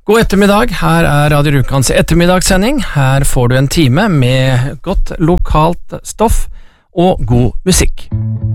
God ettermiddag, her Radio Rjukan's ettermiddagssending. Her får du en time med godt lokalt stoff og god musikk.